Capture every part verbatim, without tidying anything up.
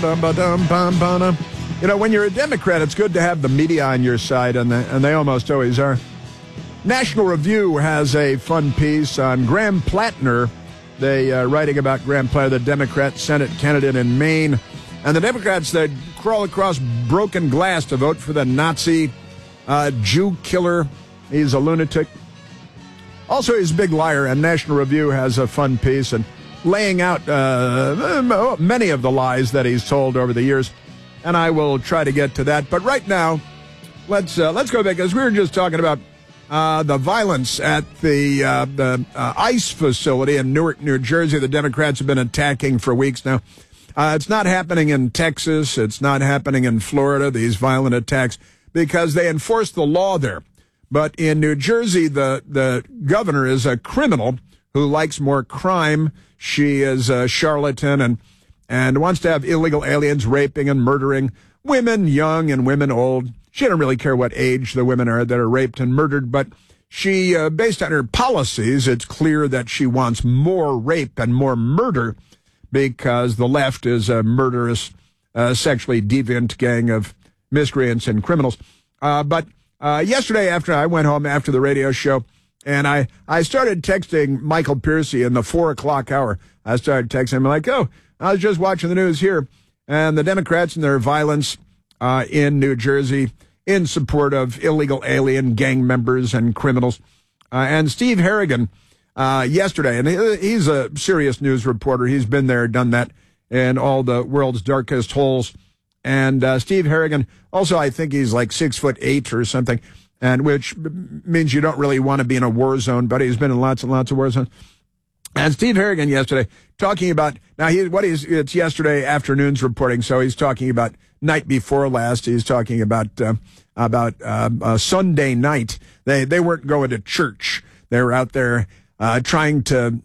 You know, when you're a Democrat, it's good to have the media on your side, and they, and they almost always are. National Review has a fun piece on Graham Plattner. They uh, writing about Graham Plattner, the Democrat Senate candidate in Maine, and the Democrats that crawl across broken glass to vote for the Nazi uh, Jew killer. He's a lunatic. Also, he's a big liar, and National Review has a fun piece and laying out uh, many of the lies that he's told over the years, and I will try to get to that. But right now, let's uh, let's go back, because we were just talking about uh, the violence at the uh, the uh, ICE facility in Newark, New Jersey. The Democrats have been attacking for weeks now. Uh, it's not happening in Texas. It's not happening in Florida, these violent attacks, because they enforce the law there. But in New Jersey, the, the governor is a criminal who likes more crime. She is a charlatan and, and wants to have illegal aliens raping and murdering women young and women old. She doesn't really care what age the women are that are raped and murdered, but she, uh, based on her policies, it's clear that she wants more rape and more murder because the left is a murderous, uh, sexually deviant gang of miscreants and criminals. Uh, but Uh, yesterday, after I went home after the radio show, and I, I started texting Michael Piercy in the four o'clock hour. I started texting him like, oh, I was just watching the news here, and the Democrats and their violence uh, in New Jersey in support of illegal alien gang members and criminals. Uh, and Steve Harrigan uh, yesterday, and he, he's a serious news reporter. He's been there, done that in all the world's darkest holes. And uh, Steve Harrigan, also, I think he's like six foot eight or something, and which means you don't really want to be in a war zone, but he's been in lots and lots of war zones. And Steve Harrigan yesterday talking about, now he, what he's, it's yesterday afternoon's reporting, so he's talking about night before last. He's talking about, uh, about uh, uh, Sunday night. They, they weren't going to church. They were out there uh, trying to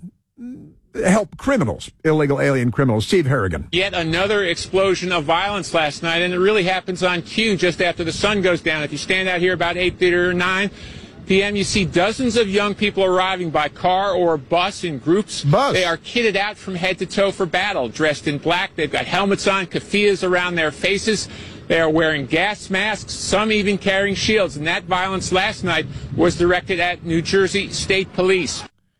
help criminals, illegal alien criminals. Steve Harrigan. Yet another explosion of violence last night, and it really happens on cue just after the sun goes down. If you stand out here about eight thirty or nine p m, you see dozens of young people arriving by car or bus in groups. Bus. They are kitted out from head to toe for battle, dressed in black. They've got helmets on, keffiyehs around their faces. They are wearing gas masks, some even carrying shields. And that violence last night was directed at New Jersey State Police.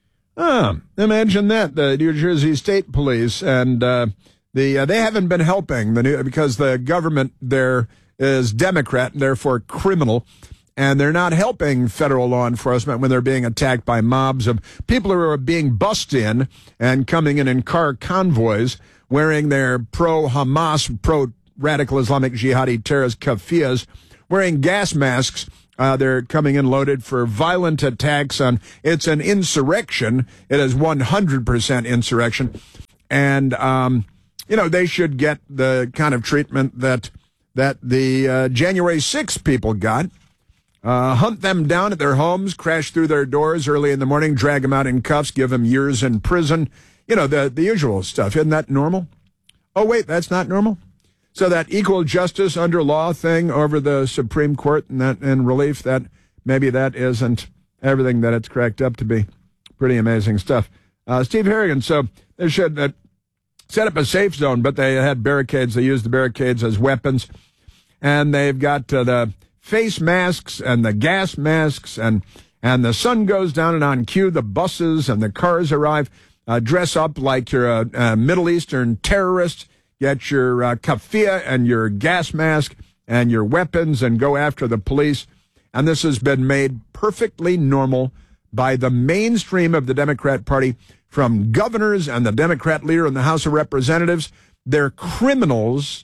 Oh, imagine that, the New Jersey State Police, and uh, the uh, they haven't been helping the new, because the government there is Democrat and therefore criminal, and they're not helping federal law enforcement when they're being attacked by mobs of people who are being bussed in and coming in in car convoys wearing their pro-Hamas, pro-radical Islamic jihadi terrorist keffiyehs, wearing gas masks. Uh, they're coming in loaded for violent attacks on, it's an insurrection. It is one hundred percent insurrection. And, um, you know, they should get the kind of treatment that, that the, uh, January sixth people got. Uh, hunt them down at their homes, crash through their doors early in the morning, drag them out in cuffs, give them years in prison. You know, the, the usual stuff. Isn't that normal? Oh, wait, that's not normal? So that equal justice under law thing over the Supreme Court and that and relief, that maybe that isn't everything that it's cracked up to be. Pretty amazing stuff. Uh, Steve Harrigan, so they should uh, set up a safe zone, but they had barricades. They used the barricades as weapons. And they've got uh, the face masks and the gas masks, and, and the sun goes down, and on cue the buses and the cars arrive. Uh, dress up like you're a, a Middle Eastern terrorist. Get your uh, keffiyeh and your gas mask and your weapons and go after the police. And this has been made perfectly normal by the mainstream of the Democrat Party, from governors and the Democrat leader in the House of Representatives. They're criminals,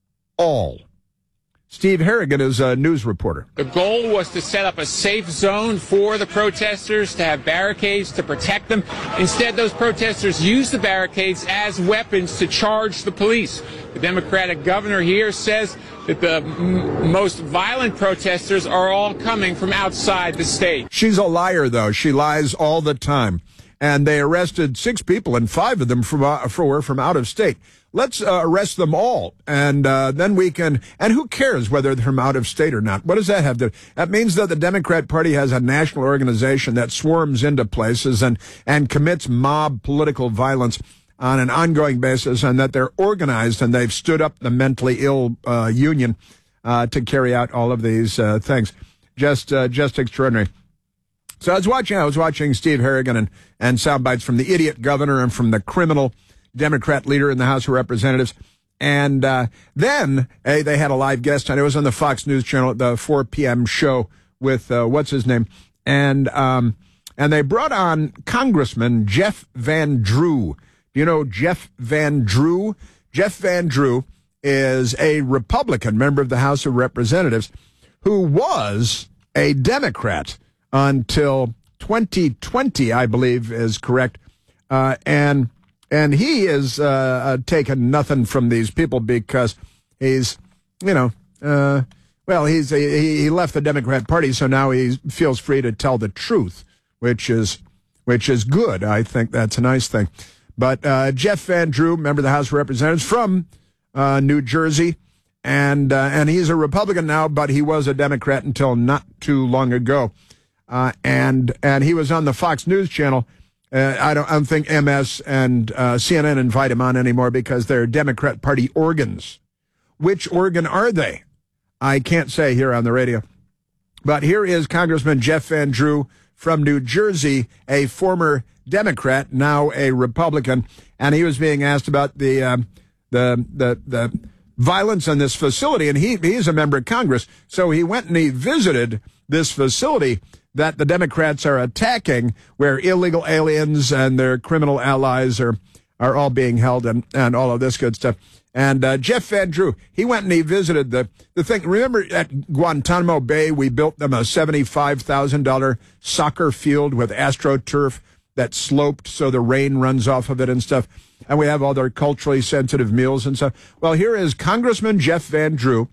all. Steve Harrigan is a news reporter. The goal was to set up a safe zone for the protesters, to have barricades to protect them. Instead, those protesters used the barricades as weapons to charge the police. The Democratic governor here says that the m- most violent protesters are all coming from outside the state. She's a liar, though. She lies all the time. And they arrested six people, and five of them from, uh, were from out of state. Let's uh, arrest them all, and uh, then we can, and who cares whether they're from out of state or not? What does that have to, that means that the Democrat Party has a national organization that swarms into places and, and commits mob political violence. on an ongoing basis, and that they're organized and they've stood up the mentally ill uh, union uh, to carry out all of these uh, things. Just uh, just extraordinary. So I was watching I was watching Steve Harrigan and, and sound bites from the idiot governor and from the criminal Democrat leader in the House of Representatives. And uh, then hey, they had a live guest, and it was on the Fox News Channel at the four p.m. show with, uh, what's his name? And um, and they brought on Congressman Jeff Van Drew. Do you know Jeff Van Drew? Jeff Van Drew is a Republican member of the House of Representatives who was a Democrat until twenty twenty, I believe is correct. Uh, and and he is uh, taken nothing from these people because he's, you know, uh, well, he's he, he left the Democrat Party, so now he feels free to tell the truth, which is which is good. I think that's a nice thing. But uh, Jeff Van Drew, member of the House of Representatives from uh, New Jersey, and uh, and he's a Republican now, but he was a Democrat until not too long ago. Uh, and and he was on the Fox News Channel. Uh, I don't I don't think M S and uh, C N N invite him on anymore because they're Democrat Party organs. Which organ are they? I can't say here on the radio. But here is Congressman Jeff Van Drew from New Jersey, a former Democrat, now a Republican, and he was being asked about the um, the the the violence in this facility, and he he's a member of Congress, so he went and he visited this facility that the Democrats are attacking, where illegal aliens and their criminal allies are are all being held, and and all of this good stuff. And uh, Jeff Van Drew, he went and he visited the, the thing. Remember at Guantanamo Bay, we built them a seventy-five thousand dollars soccer field with AstroTurf that sloped so the rain runs off of it and stuff. And we have all their culturally sensitive meals and stuff. Well, here is Congressman Jeff Van Drew,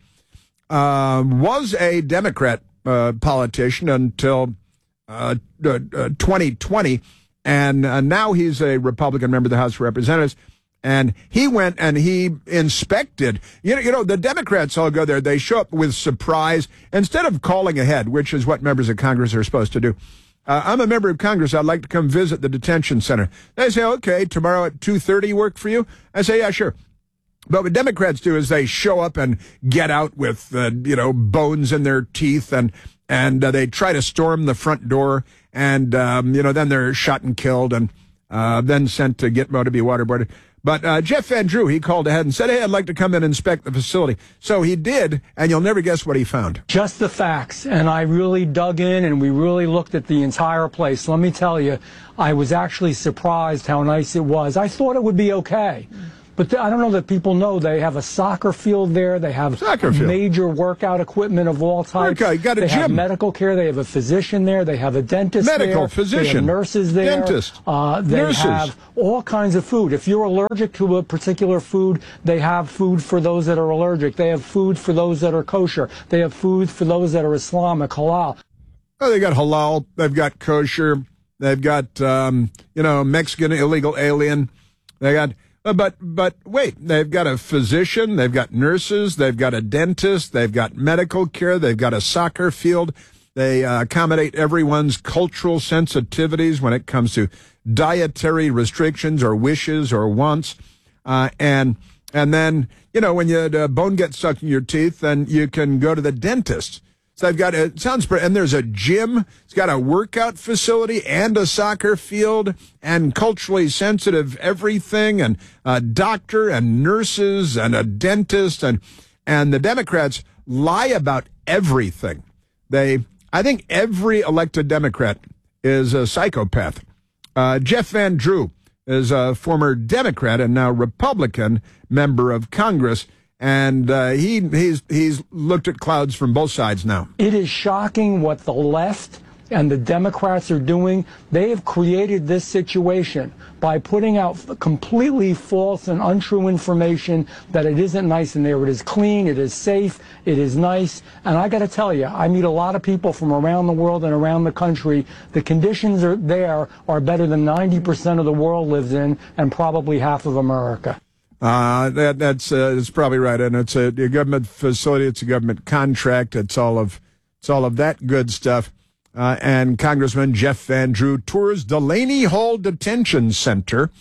uh, was a Democrat uh, politician until uh, uh, twenty twenty, and uh, now he's a Republican member of the House of Representatives. And he went and he inspected. You know, you know, the Democrats all go there. They show up with surprise instead of calling ahead, which is what members of Congress are supposed to do. Uh, I'm a member of Congress. I'd like to come visit the detention center. They say, okay, tomorrow at two thirty work for you? I say, yeah, sure. But what Democrats do is they show up and get out with, uh, you know, bones in their teeth, and and uh, they try to storm the front door, and, um, you know, then they're shot and killed and uh, then sent to Gitmo to be waterboarded. But uh, Jeff Van Drew, he called ahead and said, hey, I'd like to come in and inspect the facility. So he did, and you'll never guess what he found. Just the facts, and I really dug in, and we really looked at the entire place. Let me tell you, I was actually surprised how nice it was. I thought it would be okay. But I don't know that people know they have a soccer field there. They have soccer field. Major workout equipment of all types. Okay, you got a they gym. have medical care. They have a physician there. They have a dentist medical, there. physician. They have nurses there. Dentist. Uh, they nurses. have all kinds of food. If you're allergic to a particular food, they have food for those that are allergic. They have food for those that are kosher. They have food for those that are Islamic, halal. Oh, they got halal. They've got kosher. They've got, um, you know, Mexican illegal alien. They got... Uh, but but wait, they've got a physician, they've got nurses, they've got a dentist, they've got medical care, they've got a soccer field. They uh, accommodate everyone's cultural sensitivities when it comes to dietary restrictions or wishes or wants. Uh, and and then, you know, when you, the bone gets stuck in your teeth, then you can go to the dentist. So they've got, it sounds pretty, and there's a gym, it's got a workout facility and a soccer field and culturally sensitive everything, and a doctor and nurses and a dentist, and, and the Democrats lie about everything. They, I think every elected Democrat is a psychopath. Uh, Jeff Van Drew is a former Democrat and now Republican member of Congress. And uh, he he's he's looked at clouds from both sides now. It is shocking what the left and the Democrats are doing. They have created this situation by putting out completely false and untrue information that it isn't nice in there. It is clean, it is safe, it is nice. And I got to tell you, I meet a lot of people from around the world and around the country. The conditions are there are better than ninety percent of the world lives in, and probably half of America. Uh, that, that's, uh, that's probably right. And it's a, a government facility. It's a government contract. It's all of, it's all of that good stuff. Uh, and Congressman Jeff Van Drew tours Delaney Hall Detention Center.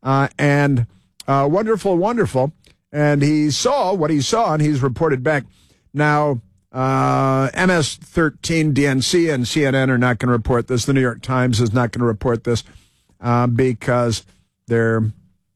uh, and uh, wonderful, wonderful. And he saw what he saw, and he's reported back. Now, uh, M S thirteen, D N C, and C N N are not going to report this. The New York Times is not going to report this uh, because they're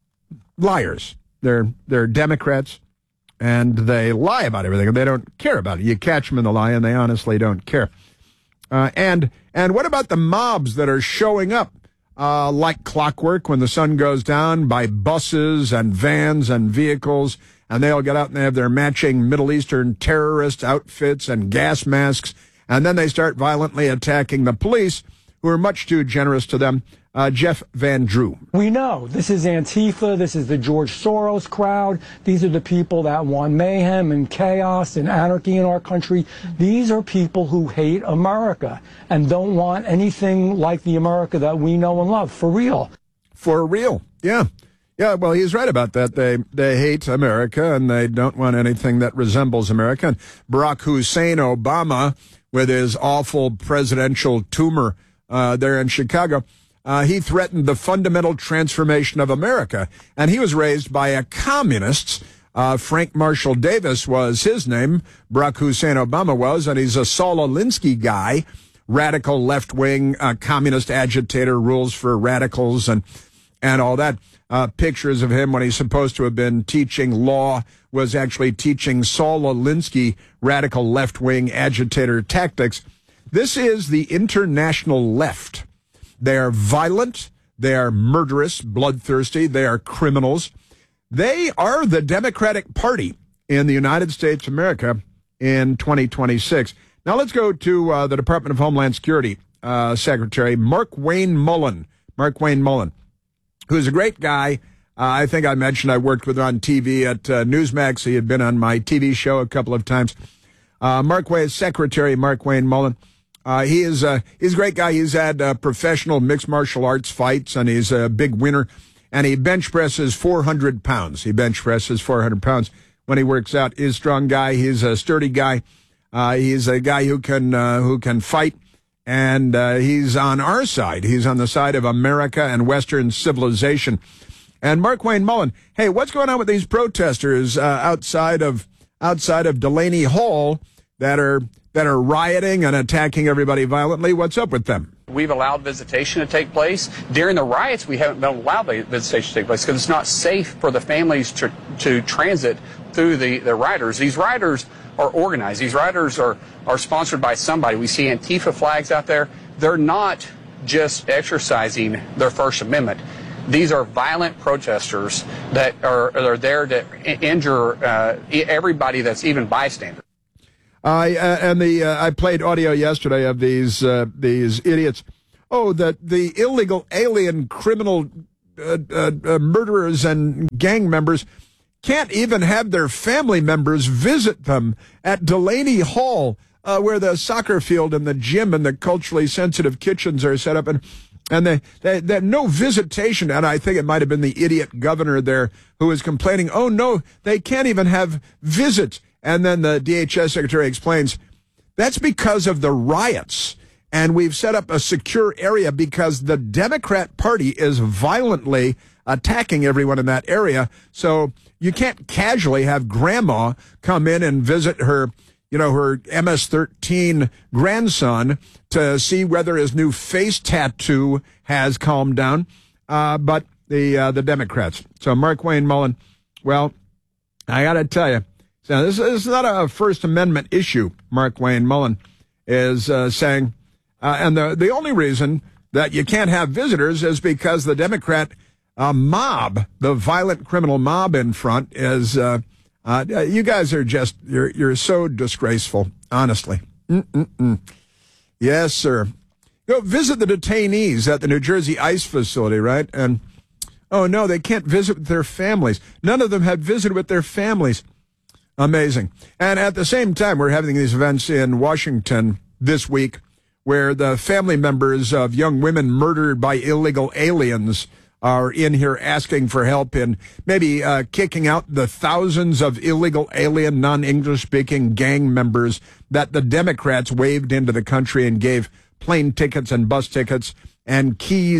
liars. They're they're Democrats, and they lie about everything. They don't care about it. You catch them in the lie, and they honestly don't care. Uh, and and what about the mobs that are showing up uh, like clockwork when the sun goes down by buses and vans and vehicles, and they all get out and they have their matching Middle Eastern terrorist outfits and gas masks, and then they start violently attacking the police, who are much too generous to them. Uh, Jeff Van Drew. We know this is Antifa. This is the George Soros crowd. These are the people that want mayhem and chaos and anarchy in our country. These are people who hate America and don't want anything like the America that we know and love. For real. For real. Yeah. Yeah, well, he's right about that. They they hate America, and they don't want anything that resembles America. And Barack Hussein Obama, with his awful presidential tumor uh, there in Chicago, Uh, he threatened the fundamental transformation of America, and he was raised by a communist. Uh, Frank Marshall Davis was his name. Barack Hussein Obama was, and he's a Saul Alinsky guy, radical left-wing uh, communist agitator, rules for radicals and and all that. Uh, pictures of him when he's supposed to have been teaching law was actually teaching Saul Alinsky radical left-wing agitator tactics. This is the international left. They are violent, they are murderous, bloodthirsty, they are criminals. They are the Democratic Party in the United States of America in twenty twenty-six. Now let's go to uh, the Department of Homeland Security uh, Secretary Markwayne Mullin. Markwayne Mullin, who's a great guy. Uh, I think I mentioned I worked with her on T V at uh, Newsmax. He had been on my T V show a couple of times. Uh, Markwayne Secretary Markwayne Mullin. Uh, he is uh, he's a great guy. He's had uh, professional mixed martial arts fights, and he's a big winner. And he bench presses four hundred pounds. He bench presses four hundred pounds when he works out. He's a strong guy. He's a sturdy guy. Uh, he's a guy who can uh, who can fight, and uh, he's on our side. He's on the side of America and Western civilization. And Markwayne Mullin, hey, what's going on with these protesters uh, outside of outside of Delaney Hall that are that are rioting and attacking everybody violently? What's up with them? We've allowed visitation to take place. During the riots, we haven't been allowed visitation to take place because it's not safe for the families to, to transit through the, the riders. These riders are organized. These riders are, are sponsored by somebody. We see Antifa flags out there. They're not just exercising their First Amendment. These are violent protesters that are, are there to injure uh, everybody that's even bystander. I uh, and the uh, I played audio yesterday of these uh, these idiots. Oh, the the illegal alien criminal uh, uh, uh, murderers and gang members can't even have their family members visit them at Delaney Hall, uh, where the soccer field and the gym and the culturally sensitive kitchens are set up, and and they they, they no visitation. And I think it might have been the idiot governor there who was complaining. Oh no, they can't even have visits. And then the D H S secretary explains, that's because of the riots. And we've set up a secure area because the Democrat Party is violently attacking everyone in that area. So you can't casually have grandma come in and visit her, you know, her M S thirteen grandson to see whether his new face tattoo has calmed down. Uh, but the, uh, the Democrats. So Markwayne Mullin, well, I got to tell you, now, this is not a First Amendment issue, Markwayne Mullin is uh, saying. Uh, and the, the only reason that you can't have visitors is because the Democrat uh, mob, the violent criminal mob in front, is, uh, uh, you guys are just, you're, you're so disgraceful, honestly. Mm-mm-mm. Yes, sir. Go visit the detainees at the New Jersey ICE facility, right? And, oh, no, they can't visit with their families. None of them have visited with their families. Amazing. And at the same time, we're having these events in Washington this week where the family members of young women murdered by illegal aliens are in here asking for help in maybe uh, kicking out the thousands of illegal alien non-English speaking gang members that the Democrats waved into the country and gave plane tickets and bus tickets and keys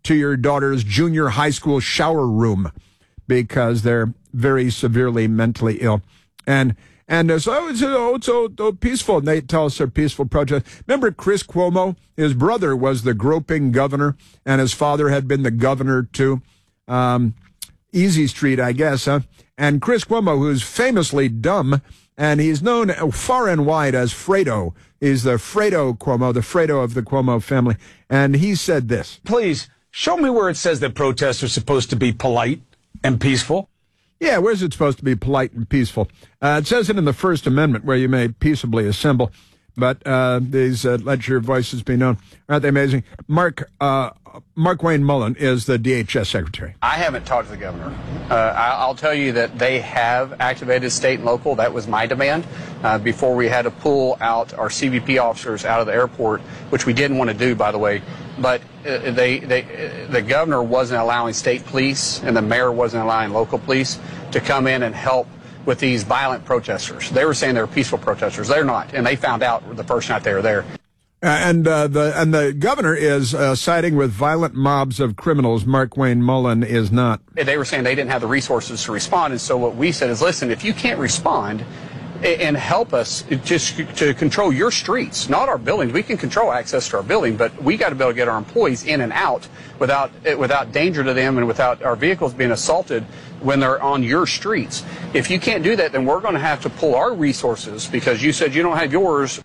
to your daughter's junior high school shower room because they're very severely mentally ill. And and uh, so it's oh, it's so, so peaceful. And they tell us they're peaceful protests. Remember Chris Cuomo? His brother was the groping governor, and his father had been the governor too. Um, Easy Street, I guess, huh? And Chris Cuomo, who's famously dumb, and he's known far and wide as Fredo. He's the Fredo Cuomo, the Fredo of the Cuomo family. And he said this. Please, show me where it says that protests are supposed to be polite and peaceful. Yeah, where's it supposed to be polite and peaceful? Uh, it says it in the First Amendment where you may peaceably assemble. But uh, these uh, let your voices be known. Aren't they amazing? Mark uh, Markwayne Mullin is the D H S secretary. I haven't talked to the governor. Uh, I, I'll tell you that they have activated state and local. That was my demand uh, before we had to pull out our C B P officers out of the airport, which we didn't want to do, by the way. But uh, they, they, uh, the governor wasn't allowing state police and the mayor wasn't allowing local police to come in and help with these violent protesters. They were saying they were peaceful protesters. They're not, and they found out the first night they were there. Uh, and uh, the and the governor is uh, siding with violent mobs of criminals. Markwayne Mullin is not. They were saying they didn't have the resources to respond, and so what we said is, listen, if you can't respond and help us just to control your streets, not our buildings. We can control access to our building, but we got to be able to get our employees in and out without without danger to them and without our vehicles being assaulted when they're on your streets. If you can't do that, then we're going to have to pull our resources because you said you don't have yours.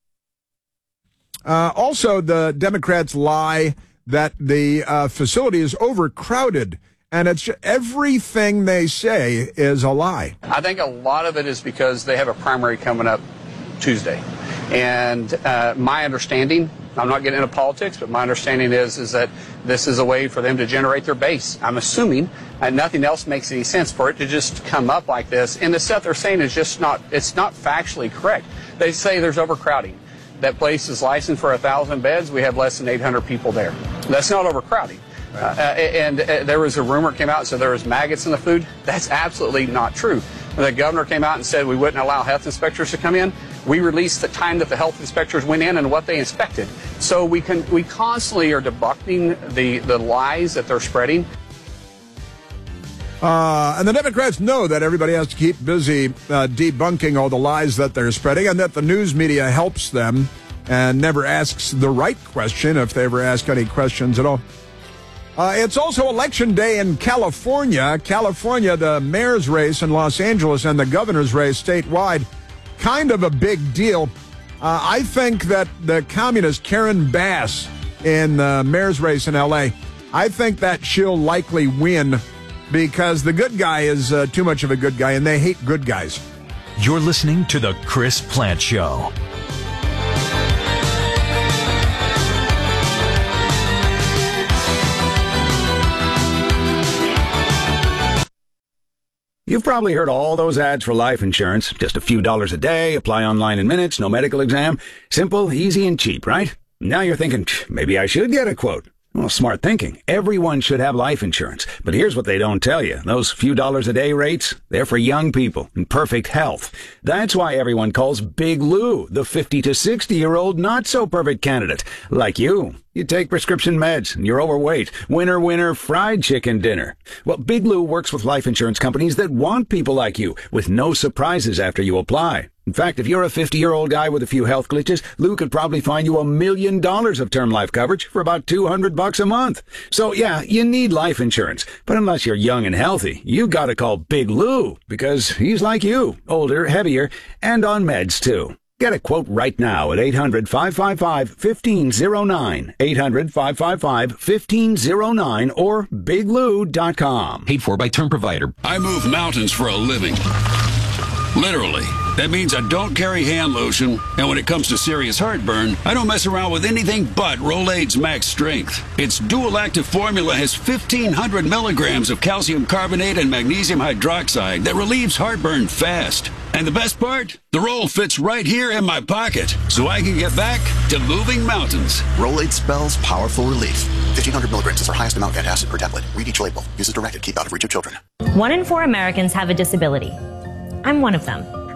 Uh, also, the Democrats lie that the uh, facility is overcrowded, and it's everything they say is a lie. I think a lot of it is because they have a primary coming up Tuesday. And uh, my understanding, I'm not getting into politics, but my understanding is is that this is a way for them to generate their base. I'm assuming, and nothing else makes any sense for it to just come up like this. And the stuff they're saying is just not, it's not factually correct. They say there's overcrowding. That place is licensed for one thousand beds. We have less than eight hundred people there. That's not overcrowding. Right. Uh, and uh, there was a rumor came out, so there was maggots in the food. That's absolutely not true. The governor came out and said we wouldn't allow health inspectors to come in. We released the time that the health inspectors went in and what they inspected. So we can we constantly are debunking the, the lies that they're spreading. Uh, and the Democrats know that everybody has to keep busy uh, debunking all the lies that they're spreading, and that the news media helps them and never asks the right question if they ever ask any questions at all. Uh, it's also Election Day in California. California, the mayor's race in Los Angeles and the governor's race statewide, kind of a big deal. Uh, I think that the communist Karen Bass in the mayor's race in L A, I think that she'll likely win because the good guy is uh, too much of a good guy, and they hate good guys. You're listening to The Chris Plante Show. You've probably heard all those ads for life insurance. Just a few dollars a day, apply online in minutes, no medical exam. Simple, easy, and cheap, right? Now you're thinking, maybe I should get a quote. Well, smart thinking. Everyone should have life insurance. But here's what they don't tell you. Those few dollars a day rates, they're for young people in perfect health. That's why everyone calls Big Lou the fifty to sixty-year-old not-so-perfect candidate. Like you. You take prescription meds, and you're overweight. Winner, winner, fried chicken dinner. Well, Big Lou works with life insurance companies that want people like you, with no surprises after you apply. In fact, if you're a fifty-year-old guy with a few health glitches, Lou could probably find you a million dollars of term life coverage for about two hundred bucks a month. So, yeah, you need life insurance. But unless you're young and healthy, you gotta call Big Lou, because he's like you, older, heavier, and on meds, too. Get a quote right now at eight hundred, five five five, one five zero nine, eight hundred, five five five, one five zero nine, or big lou dot com. Paid for by Term Provider. I move mountains for a living. Literally. That means I don't carry hand lotion, and when it comes to serious heartburn, I don't mess around with anything but Rolaids Max Strength. Its dual-active formula has fifteen hundred milligrams of calcium carbonate and magnesium hydroxide that relieves heartburn fast. And the best part? The roll fits right here in my pocket, so I can get back to moving mountains. Rolaids spells powerful relief. fifteen hundred milligrams is our highest amount of acid per tablet. Read each label. Use as directed. Keep out of reach of children. One in four Americans have a disability. I'm one of them.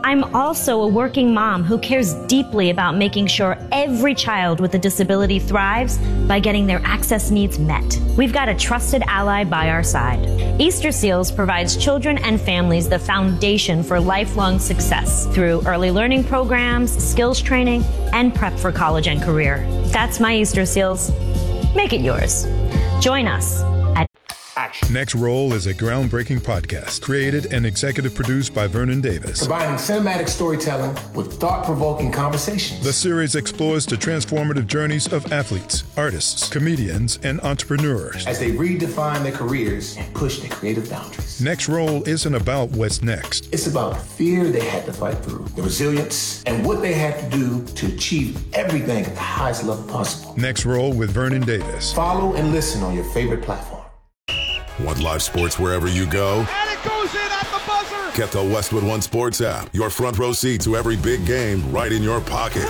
I'm also a working mom who cares deeply about making sure every child with a disability thrives by getting their access needs met. We've got a trusted ally by our side. Easter Seals provides children and families the foundation for lifelong success through early learning programs, skills training, and prep for college and career. That's my Easter Seals. Make it yours. Join us at Action. Next Roll is a groundbreaking podcast created and executive produced by Vernon Davis. Combining cinematic storytelling with thought-provoking conversations. The series explores the transformative journeys of athletes, artists, comedians, and entrepreneurs as they redefine their careers and push their creative boundaries. Next Roll isn't about what's next. It's about the fear they had to fight through, the resilience, and what they had to do to achieve everything at the highest level possible. Next Roll with Vernon Davis. Follow and listen on your favorite platform. Want live sports wherever you go? And it goes in at the buzzer! Get the Westwood One Sports app. Your front row seat to every big game right in your pocket.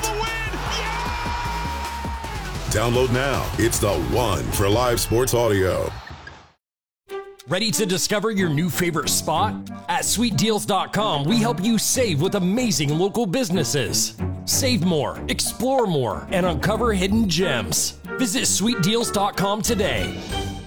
Download now. It's the one for live sports audio. Ready to discover your new favorite spot? At sweet deals dot com, we help you save with amazing local businesses. Save more, explore more, and uncover hidden gems. Visit sweet deals dot com today.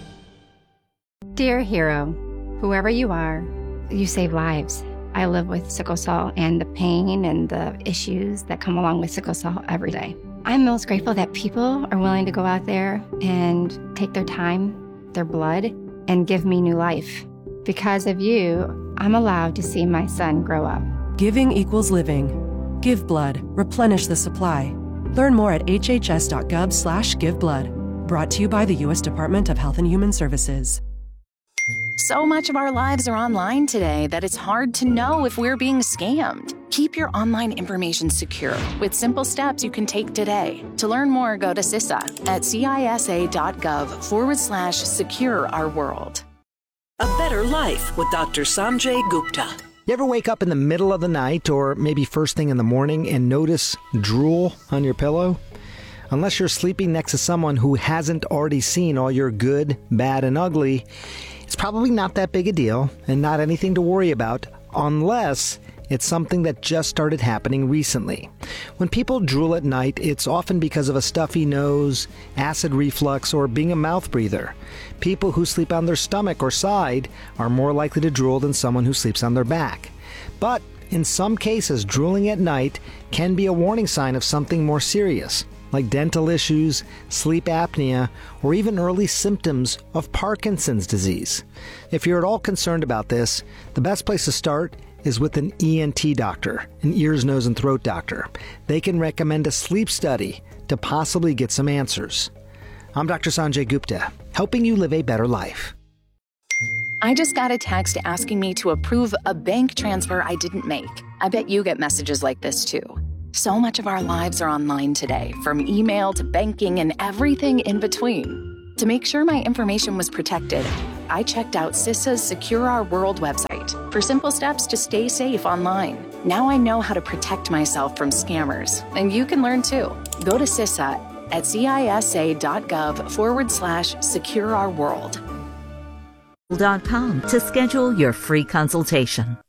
Dear hero, whoever you are, you save lives. I live with sickle cell and the pain and the issues that come along with sickle cell every day. I'm most grateful that people are willing to go out there and take their time, their blood, and give me new life. Because of you, I'm allowed to see my son grow up. Giving equals living. Give blood. Replenish the supply. Learn more at h h s dot gov slash give blood. Brought to you by the U S Department of Health and Human Services. So much of our lives are online today that it's hard to know if we're being scammed. Keep your online information secure with simple steps you can take today. To learn more, go to C I S A at C I S A dot gov forward slash secure our world. A Better Life with Doctor Sanjay Gupta. You ever wake up in the middle of the night or maybe first thing in the morning and notice drool on your pillow? Unless you're sleeping next to someone who hasn't already seen all your good, bad, and ugly, it's probably not that big a deal and not anything to worry about unless it's something that just started happening recently. When people drool at night, it's often because of a stuffy nose, acid reflux, or being a mouth breather. People who sleep on their stomach or side are more likely to drool than someone who sleeps on their back. But in some cases, drooling at night can be a warning sign of something more serious, like dental issues, sleep apnea, or even early symptoms of Parkinson's disease. If you're at all concerned about this, the best place to start is with an E N T doctor, an ears, nose, and throat doctor. They can recommend a sleep study to possibly get some answers. I'm Doctor Sanjay Gupta, helping you live a better life. I just got a text asking me to approve a bank transfer I didn't make. I bet you get messages like this too. So much of our lives are online today, from email to banking and everything in between. To make sure my information was protected, I checked out C I S A's Secure Our World website for simple steps to stay safe online. Now I know how to protect myself from scammers, and you can learn too. Go to C I S A at C I S A dot gov forward slash secure our world. dot com to schedule your free consultation.